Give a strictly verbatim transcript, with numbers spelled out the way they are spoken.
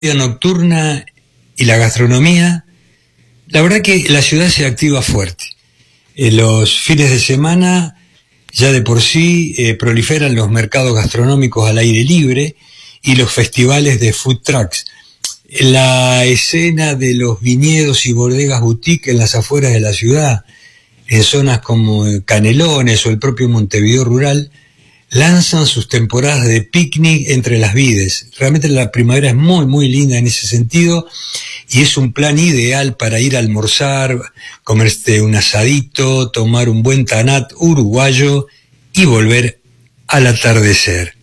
vida nocturna y la gastronomía, la verdad que la ciudad se activa fuerte. En los fines de semana ya de por sí eh, proliferan los mercados gastronómicos al aire libre y los festivales de food trucks. La escena de los viñedos y bodegas boutique en las afueras de la ciudad, en zonas como Canelones o el propio Montevideo rural, lanzan sus temporadas de picnic entre las vides. Realmente la primavera es muy, muy linda en ese sentido y es un plan ideal para ir a almorzar, comerse un asadito, tomar un buen tanat uruguayo y volver al atardecer.